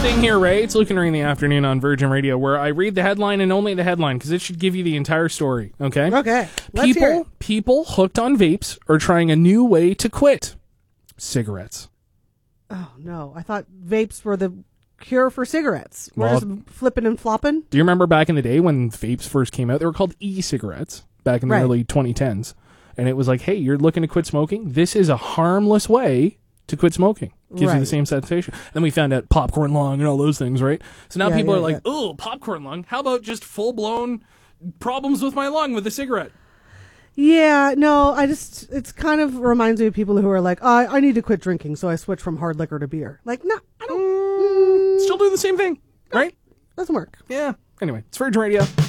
thing here, Ray. It's Luke and Ray in the afternoon on Virgin Radio, where I read the headline and only the headline because it should give you the entire story. Okay. Okay. Let's hear it. People hooked on vapes are trying a new way to quit cigarettes. Oh no! I thought vapes were the cure for cigarettes. We're Well, just flipping and flopping. Do you remember back in the day when vapes first came out? They were called e-cigarettes back in the Right. early 2010s. And it was like, hey, you're looking to quit smoking? This is a harmless way to quit smoking. Gives you Right. the same sensation. Then we found out popcorn lung and all those things, right? So now Yeah, people yeah, are like, yeah. oh, popcorn lung? How about just full-blown problems with my lung with a cigarette? Yeah, no, it's kind of reminds me of people who are like, I need to quit drinking, so I switch from hard liquor to beer. Like, no, I don't. Still do the same thing, right? Doesn't work. Yeah. Anyway, it's Virgin Radio.